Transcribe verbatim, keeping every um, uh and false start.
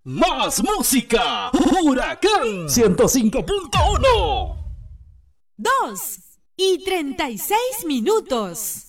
Más música. Huracán ciento cinco punto uno. Dos y treinta y seis minutos.